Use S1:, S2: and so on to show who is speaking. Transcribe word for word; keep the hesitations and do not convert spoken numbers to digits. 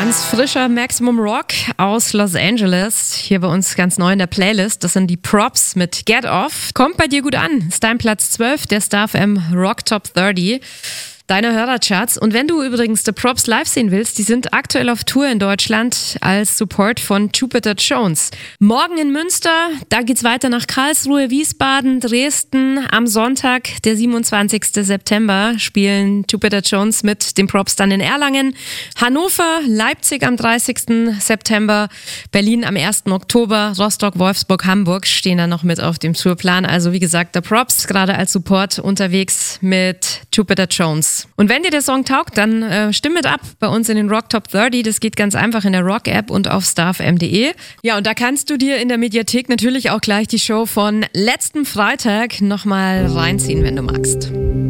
S1: Ganz frischer Maximum Rock aus Los Angeles. Hier bei uns ganz neu in der Playlist. Das sind die Props mit Get Off. Kommt bei dir gut an. Ist dein Platz zwölf der Star F M Rock Top dreißig. Deine Hörercharts. Und wenn du übrigens The Props live sehen willst, die sind aktuell auf Tour in Deutschland als Support von Jupiter Jones. Morgen in Münster, da geht's weiter nach Karlsruhe, Wiesbaden, Dresden. Am Sonntag, der siebenundzwanzigsten September, spielen Jupiter Jones mit den Props dann in Erlangen. Hannover, Leipzig am dreißigsten September, Berlin am ersten Oktober, Rostock, Wolfsburg, Hamburg stehen da noch mit auf dem Tourplan. Also wie gesagt, The Props gerade als Support unterwegs mit Jupiter Jones. Und wenn dir der Song taugt, dann äh, stimm mit ab bei uns in den Rock Top dreißig. Das geht ganz einfach in der Rock-App und auf starfm punkt de. Ja, und da kannst du dir in der Mediathek natürlich auch gleich die Show von letzten Freitag nochmal reinziehen, wenn du magst.